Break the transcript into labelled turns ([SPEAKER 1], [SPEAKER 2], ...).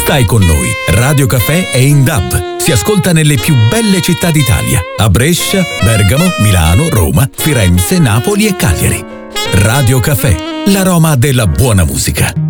[SPEAKER 1] Stai con noi. Radio Caffè è in DAB. Si ascolta nelle più belle città d'Italia: a Brescia, Bergamo, Milano, Roma, Firenze, Napoli e Cagliari. Radio Caffè, l'aroma della buona musica.